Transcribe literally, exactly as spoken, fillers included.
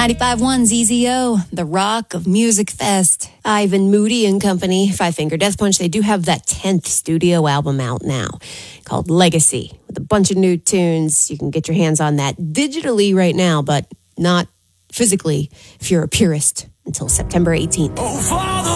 ninety-five point one Z Z O, the Rock of Music Fest. Ivan Moody and Company, Five Finger Death Punch, they do have that tenth studio album out now called Legacy with a bunch of new tunes. You can get your hands on that digitally right now, but not physically if you're a purist until September eighteenth. Oh, Father.